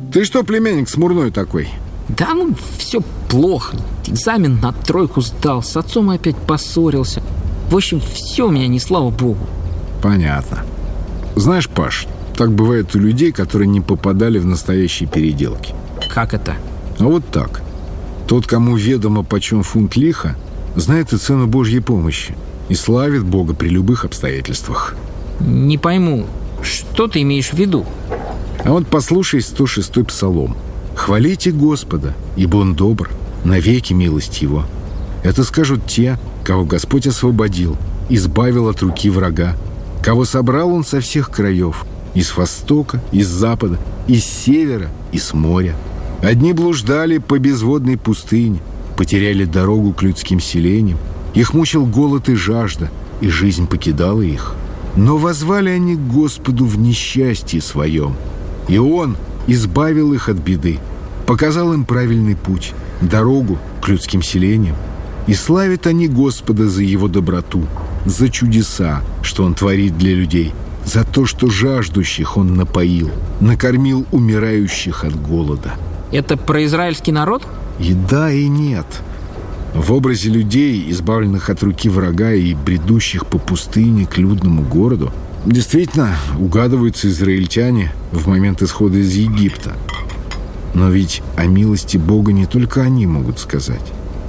Ты что, племянник смурной такой? Да ну, все плохо. Экзамен на 3 сдал, с отцом опять поссорился. В общем, все у меня не слава богу. Понятно. Знаешь, Паш, так бывает у людей, которые не попадали в настоящие переделки. Как это? А вот так. Тот, кому ведомо почем фунт лиха, знает и цену Божьей помощи и славит Бога при любых обстоятельствах. Не пойму, что ты имеешь в виду? А вот послушай 106-й псалом. «Хвалите Господа, ибо Он добр, навеки милость Его». Это скажут те, кого Господь освободил, избавил от руки врага, кого собрал Он со всех краев, из востока, из запада, из севера, из моря. Одни блуждали по безводной пустыне, потеряли дорогу к людским селениям, их мучил голод и жажда, и жизнь покидала их. Но воззвали они к Господу в несчастье своем, и Он избавил их от беды, показал им правильный путь, дорогу к людским селениям. И славят они Господа за Его доброту, за чудеса, что Он творит для людей, за то, что жаждущих Он напоил, накормил умирающих от голода. Это про израильский народ? И да, и нет. В образе людей, избавленных от руки врага и бредущих по пустыне к людному городу, действительно угадываются израильтяне в момент исхода из Египта. Но ведь о милости Бога не только они могут сказать.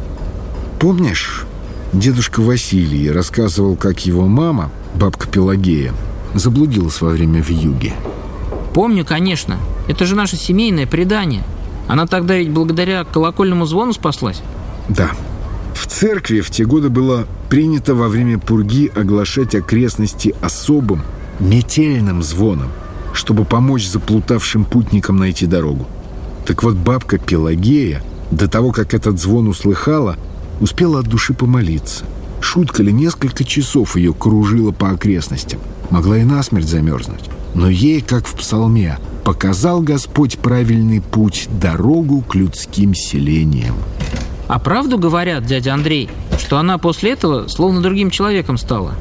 Помнишь, дедушка Василий рассказывал, как его мама, бабка Пелагея, заблудилась во время вьюги? Помню, конечно. Это же наше семейное предание. Она тогда ведь благодаря колокольному звону спаслась? Да. В церкви в те годы было принято во время пурги оглашать окрестности особым метельным звоном, чтобы помочь заплутавшим путникам найти дорогу. Так вот, бабка Пелагея, до того, как этот звон услыхала, успела от души помолиться. Шутка ли, несколько часов ее кружила по окрестностям. Могла и насмерть замерзнуть. Но ей, как в псалме, показал Господь правильный путь, дорогу к людским селениям. А правду говорят, дядя Андрей, что она после этого словно другим человеком стала?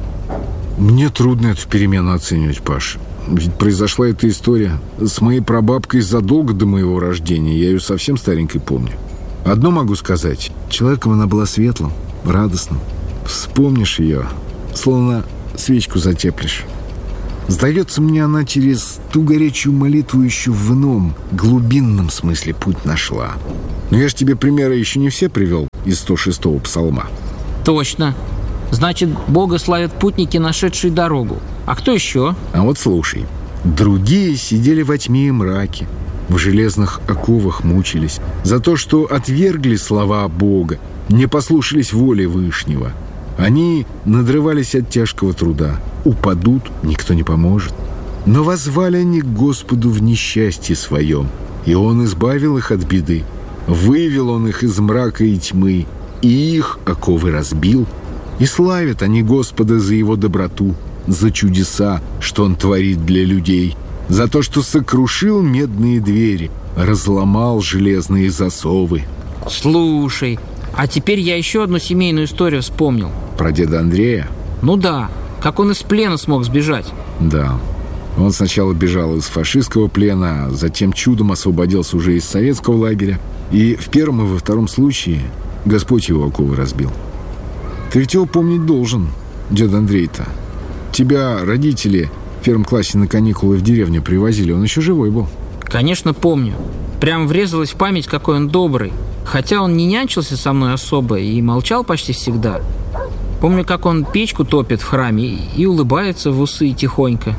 Мне трудно эту перемену оценивать, Паш. Ведь произошла эта история с моей прабабкой задолго до моего рождения. Я ее совсем старенькой помню. Одно могу сказать. Человеком она была светлым, радостным. Вспомнишь ее, словно свечку затеплишь. Сдается мне, она через ту горячую молитву еще в ином, глубинном смысле путь нашла. Но я же тебе примеры еще не все привел из 106-го псалма. Точно. Значит, Бога славят путники, нашедшие дорогу. А кто еще? А вот слушай. Другие сидели во тьме и мраке, в железных оковах мучились за то, что отвергли слова Бога, не послушались воли Вышнего. Они надрывались от тяжкого труда. Упадут, никто не поможет. Но воззвали они к Господу в несчастье своем, и Он избавил их от беды. Вывел Он их из мрака и тьмы, и их оковы разбил. И славят они Господа за Его доброту, за чудеса, что Он творит для людей, за то, что сокрушил медные двери, разломал железные засовы. Слушай, а теперь я еще одну семейную историю вспомнил. Про деда Андрея? Ну да, как он из плена смог сбежать. Да. Он сначала бежал из фашистского плена, а затем чудом освободился уже из советского лагеря. И в первом и во втором случае Господь его оковы разбил. Ты ведь его помнить должен, дед Андрей-то. Тебя родители в первом классе на каникулы в деревню привозили, он еще живой был. Конечно, помню. Прям врезалась в память, какой он добрый. Хотя он не нянчился со мной особо и молчал почти всегда. Помню, как он печку топит в храме и улыбается в усы тихонько.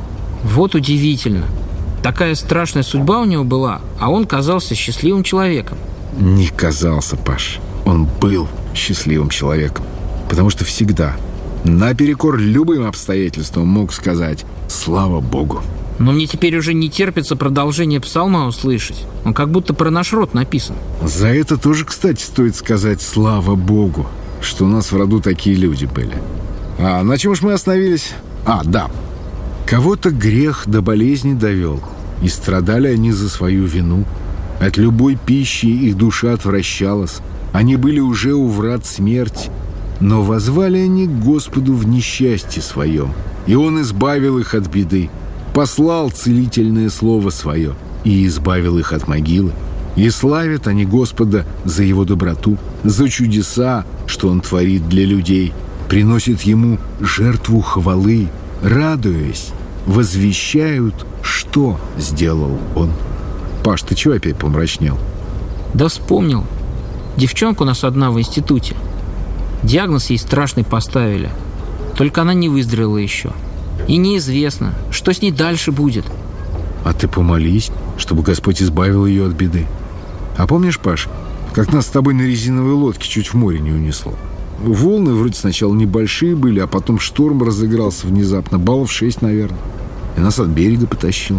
Вот удивительно. Такая страшная судьба у него была, а он казался счастливым человеком. Не казался, Паш. Он был счастливым человеком. Потому что всегда, наперекор любым обстоятельствам, мог сказать «Слава Богу». Но мне теперь уже не терпится продолжение псалма услышать. Он как будто про наш род написан. За это тоже, кстати, стоит сказать «Слава Богу», что у нас в роду такие люди были. А на чем ж мы остановились? Да. Кого-то грех до болезни довел, и страдали они за свою вину. От любой пищи их душа отвращалась. Они были уже у врат смерти. Но воззвали они к Господу в несчастье своем, и Он избавил их от беды, послал целительное слово свое, и избавил их от могилы. И славят они Господа за Его доброту, за чудеса, что Он творит для людей, приносят Ему жертву хвалы, радуясь, возвещают, что сделал Он». Паш, ты чего опять помрачнел? Да вспомнил. Девчонка у нас одна в институте. Диагноз ей страшный поставили. Только она не выздоровела еще. И неизвестно, что с ней дальше будет. А ты помолись, чтобы Господь избавил ее от беды. А помнишь, Паш, как нас с тобой на резиновой лодке чуть в море не унесло? Волны вроде сначала небольшие были, а потом шторм разыгрался внезапно, баллов 6, наверное. И нас от берега потащило.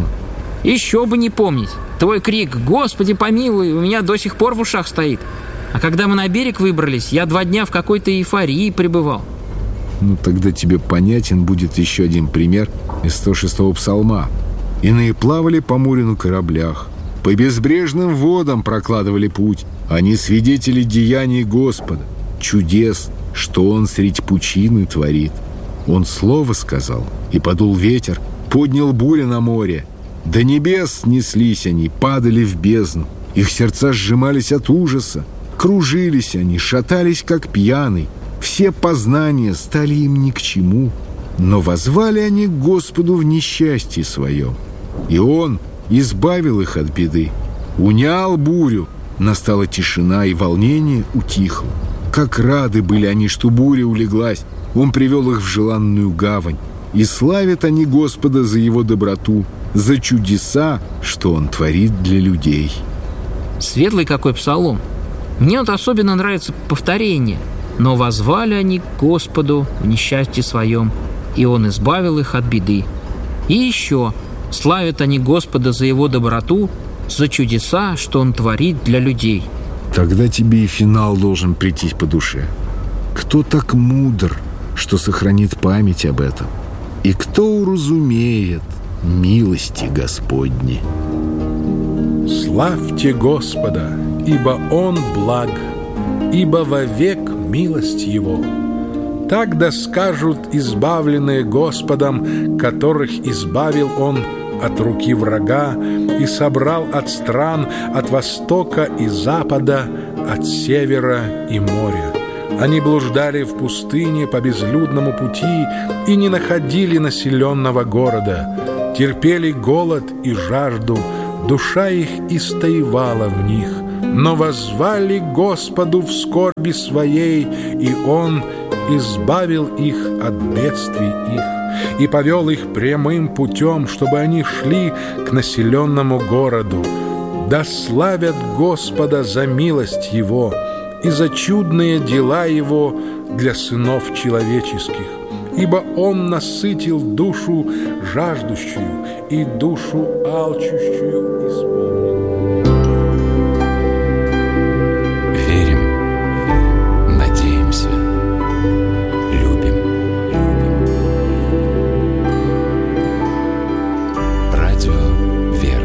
Еще бы не помнить. Твой крик «Господи помилуй» у меня до сих пор в ушах стоит. А когда мы на берег выбрались, я 2 дня в какой-то эйфории пребывал. Ну, тогда тебе понятен будет еще один пример из 106-го псалма. «Иные плавали по морю на кораблях, по безбрежным водам прокладывали путь. Они свидетели деяний Господа, чудес, что Он средь пучины творит. Он слово сказал, и подул ветер, поднял буря на море. До небес неслись они, падали в бездну. Их сердца сжимались от ужаса. Кружились они, шатались, как пьяный. Все познания стали им ни к чему. Но воззвали они к Господу в несчастье своем. И Он избавил их от беды. Унял бурю. Настала тишина, и волнение утихло. Как рады были они, что буря улеглась. Он привел их в желанную гавань. И славят они Господа за Его доброту, за чудеса, что Он творит для людей». Светлый какой псалом. Мне вот особенно нравится повторение. «Но воззвали они к Господу в несчастье своем, и Он избавил их от беды». И еще «Славят они Господа за Его доброту, за чудеса, что Он творит для людей». Тогда тебе и финал должен прийтись по душе. Кто так мудр, что сохранит память об этом? И кто уразумеет милости Господни? Славьте Господа, ибо Он благ, ибо вовек милость Его. Так да скажут избавленные Господом, которых избавил Он от руки врага и собрал от стран, от востока и запада, от севера и моря. Они блуждали в пустыне по безлюдному пути и не находили населенного города. Терпели голод и жажду, душа их истоевала в них. Но воззвали Господу в скорби своей, и Он избавил их от бедствий их и повел их прямым путем, чтобы они шли к населенному городу. Да славят Господа за милость Его и за чудные дела Его для сынов человеческих. Ибо Он насытил душу жаждущую и душу алчущую исполнил.